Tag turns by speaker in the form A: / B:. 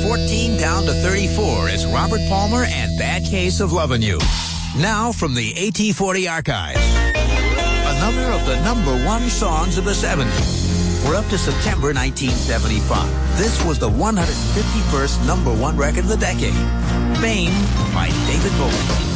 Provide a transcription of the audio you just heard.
A: 14 down to 34 is Robert Palmer and Bad Case of Lovin' You. Now from the AT40 archives, another of the number one songs of the 70s. We're up to September 1975. This was the 151st number one record of the decade. Fame by David Bowie.